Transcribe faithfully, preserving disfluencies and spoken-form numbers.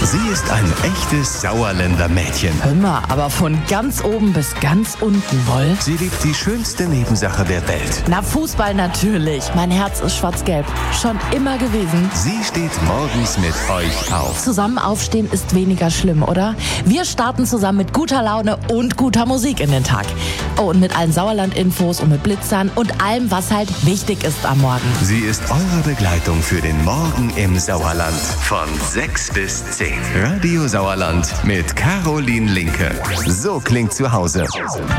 Sie ist ein echtes Sauerländer Mädchen. Hör mal, aber von ganz oben bis ganz unten, woll? Sie liebt die schönste Nebensache der Welt. Na, Fußball natürlich. Mein Herz ist schwarz-gelb. Schon immer gewesen. Sie steht morgens mit euch auf. Zusammen aufstehen ist weniger schlimm, oder? Wir starten zusammen mit guter Laune und guter Musik in den Tag. Oh, und mit allen Sauerland-Infos und mit Blitzern und allem, was halt wichtig ist am Morgen. Sie ist eure Begleitung für den Morgen im Sauerland. Von sechs bis zehn. Radio Sauerland mit Caroline Linke. So klingt zu Hause.